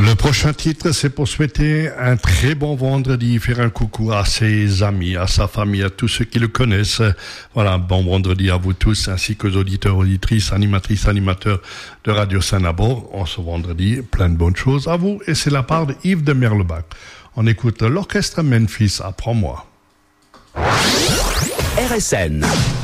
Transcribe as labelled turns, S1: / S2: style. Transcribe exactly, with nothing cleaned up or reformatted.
S1: Le prochain titre, c'est pour souhaiter un très bon vendredi, faire un coucou à ses amis, à sa famille, à tous ceux qui le connaissent. Voilà, bon vendredi à vous tous, ainsi qu'aux auditeurs, auditrices, animatrices, animateurs de Radio Saint-Nabor. En ce vendredi, plein de bonnes choses à vous. Et c'est la part de Yves de Merlebach. On écoute l'orchestre Memphis, Apprends-moi.
S2: R S N